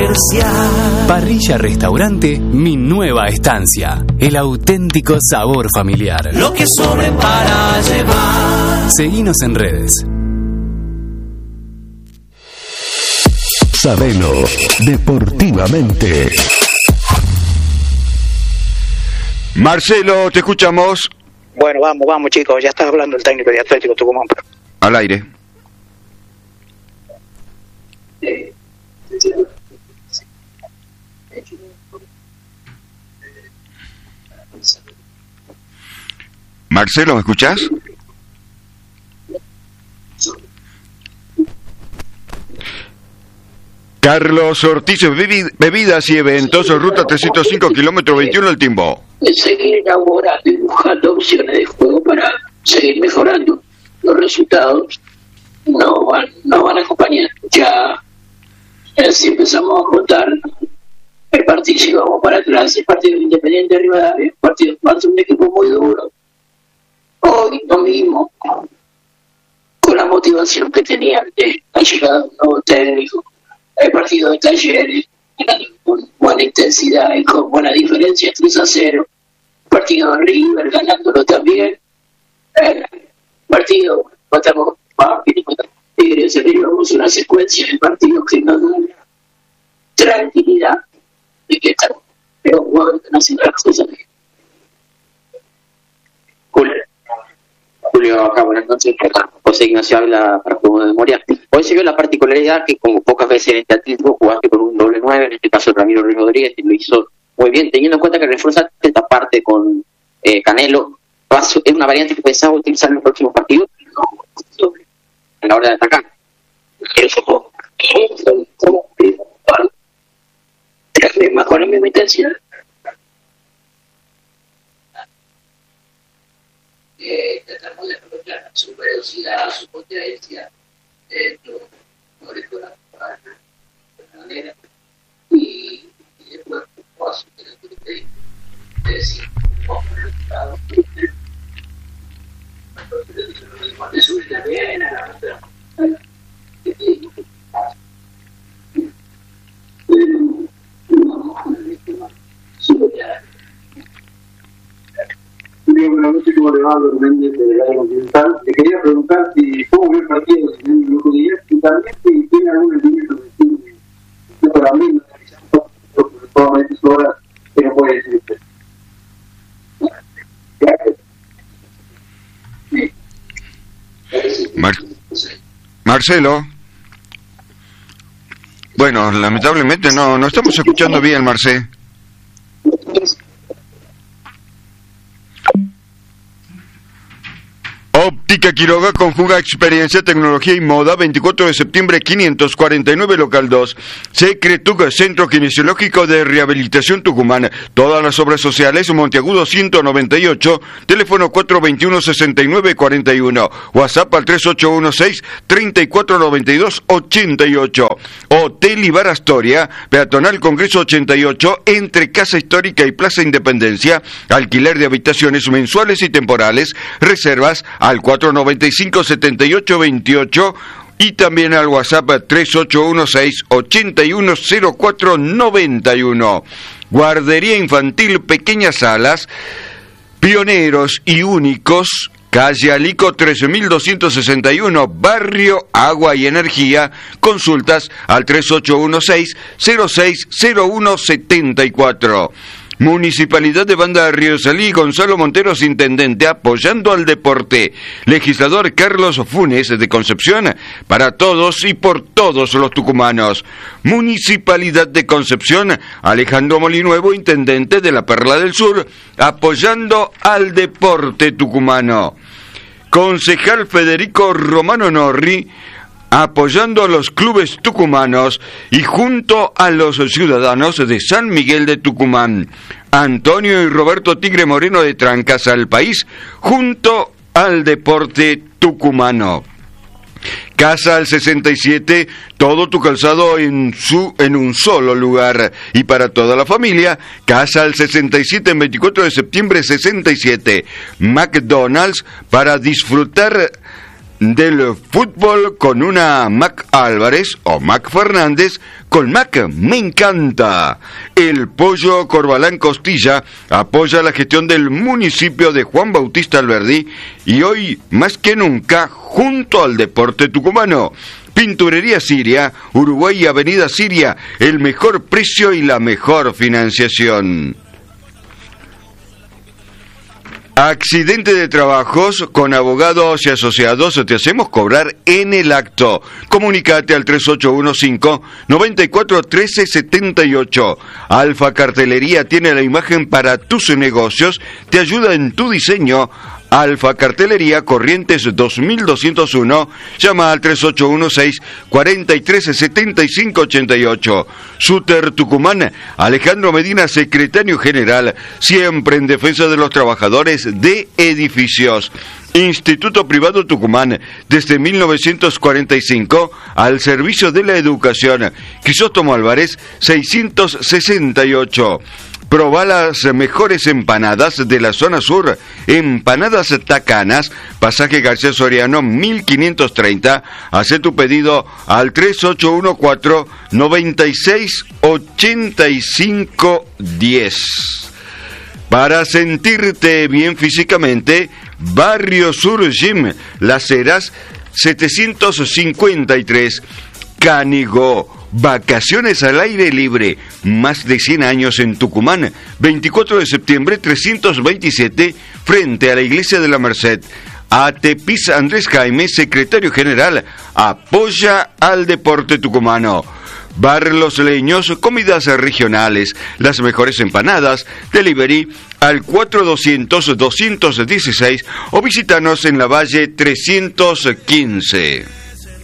comercial. Parrilla Restaurante Mi Nueva Estancia. El auténtico sabor familiar. Lo que sobre para llevar. Seguinos en redes. Sabelo deportivamente. Marcelo, te escuchamos. Bueno, vamos chicos, ya está hablando el técnico de Atlético Tucumán. Al aire. Marcelo, ¿me escuchás? Carlos Ortiz, bebidas y eventos, ruta 305, kilómetro 21 El Timbo. Seguir elaborando y buscando opciones de juego para seguir mejorando. Los resultados no van a acompañar. Ya si empezamos a contar el partido, si vamos para atrás, el partido de Independiente de Rivadavia, el partido de un equipo muy duro. Hoy lo mismo, con la motivación que tenían de la llegada de un nuevo técnico. El partido de Talleres, con buena intensidad y con buena diferencia, 3-0. Partido de River, ganándolo también. Partido, matamos Tigres, llevamos una secuencia de partidos que nos dan tranquilidad de que estamos, pero jugando no hacen las cosas bien. Julio, acá, buenas noches. José Ignacio habla para juego de memoria. Hoy se vio la particularidad que, como pocas veces en este atletismo, jugaste con un doble 9, en este caso Ramiro Ruiz Rodríguez, y lo hizo muy bien, teniendo en cuenta que reforzaste esta parte con Canelo. ¿Es una variante que pensaba utilizar en los próximos partidos? A la hora de atacar. Eso más con la misma intensidad. Tratamos de aprovechar su velocidad, su potencia, no le fue la manera, y después vamos a tener que decir, vamos a resultado. Cuando sube también a la otra, Buenas noches, ¿cómo le va? Álvaro Méndez de la Continental. Le quería preguntar cómo vio el partido en el grupo 10 y también si tiene algún elemento de para mí, sobre todo en estas horas, que no puede decir usted. Marcelo. Bueno, lamentablemente no estamos escuchando bien, Marcelo. Óptica Quiroga conjuga experiencia, tecnología y moda. 24 de septiembre 549, local 2. Secretuc, Centro Kinesiológico de Rehabilitación Tucumán. Todas las obras sociales, Monteagudo 198, teléfono 421-6941. WhatsApp al 3816-3492-88. Hotel Ibar Astoria, Peatonal Congreso 88, entre Casa Histórica y Plaza Independencia. Alquiler de habitaciones mensuales y temporales. Reservas al 495-7828 y también al WhatsApp 3816-810491. Guardería infantil Pequeñas Alas, pioneros y únicos, calle Alico 13261, Barrio Agua y Energía. Consultas al 3816-060174. Municipalidad de Banda de Río Salí, Gonzalo Monteros, intendente, apoyando al deporte. Legislador Carlos Funes, de Concepción, para todos y por todos los tucumanos. Municipalidad de Concepción, Alejandro Molinuevo, intendente de la Perla del Sur, apoyando al deporte tucumano. Concejal Federico Romano Norri, apoyando a los clubes tucumanos y junto a los ciudadanos de San Miguel de Tucumán. Antonio y Roberto Tigre Moreno de Trancas al País, junto al deporte tucumano. Casa al 67, todo tu calzado en un solo lugar. Y para toda la familia, Casa al 67 en 24 de septiembre 67. McDonald's, para disfrutar del fútbol con una Mac Álvarez o Mac Fernández. Con Mac me encanta. El Pollo Corbalán Costilla apoya la gestión del municipio de Juan Bautista Alberdi y hoy más que nunca junto al deporte tucumano. Pinturería Siria, Uruguay y Avenida Siria, el mejor precio y la mejor financiación. Accidente de trabajos con abogados y asociados, te hacemos cobrar en el acto. Comunicate al 3815-941378. Alfa Cartelería tiene la imagen para tus negocios, te ayuda en tu diseño. Alfa Cartelería, Corrientes 2201, llama al 3816-437588. Suter Tucumán, Alejandro Medina, secretario general, siempre en defensa de los trabajadores de edificios. Instituto Privado Tucumán, desde 1945, al servicio de la educación. Crisóstomo Álvarez, 668. Probá las mejores empanadas de la zona sur. Empanadas Tacanas, pasaje García Soriano 1530. Hacé tu pedido al 3814-968510. Para sentirte bien físicamente, Barrio Sur Gym, Las Heras 753. Canigó. Vacaciones al aire libre, más de 100 años en Tucumán, 24 de septiembre 327, frente a la Iglesia de la Merced. Atepis Andrés Jaime, secretario general, apoya al deporte tucumano. Bar Los Leños, comidas regionales, las mejores empanadas, delivery al 4200-216 o visítanos en la Valle 315.